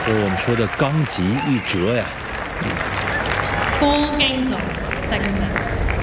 或者我们说的纲吉一折呀。 4 games of Second Sense.